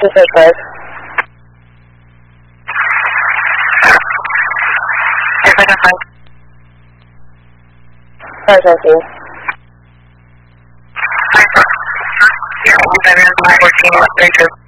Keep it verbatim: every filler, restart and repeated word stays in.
Pacific five. Pacific five. Five, thank you. Five, zero, one, seven, fourteen, three, two.